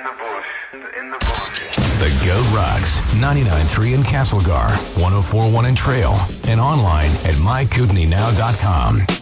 The Goat Rocks, 99.3 in Castlegar, 104.1 in Trail, and online at mykootenaynow.com.